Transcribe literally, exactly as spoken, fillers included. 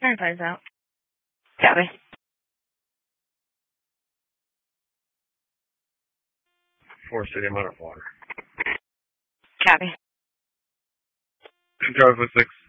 Firefighter's out. Copy. Four City, I'm under water. Copy. Charlie for six.